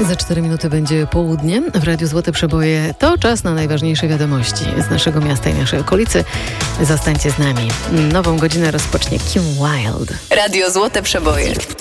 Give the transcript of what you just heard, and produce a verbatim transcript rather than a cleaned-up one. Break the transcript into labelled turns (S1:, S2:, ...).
S1: Za cztery minuty będzie południe. W Radiu Złote Przeboje to czas na najważniejsze wiadomości z naszego miasta i naszej okolicy. Zostańcie z nami. Nową godzinę rozpocznie Kim Wilde.
S2: Radio Złote Przeboje.